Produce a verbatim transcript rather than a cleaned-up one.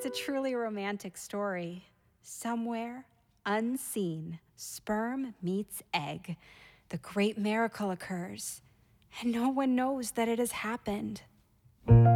It's a truly romantic story. Somewhere, unseen, sperm meets egg. The great miracle occurs, and no one knows that it has happened.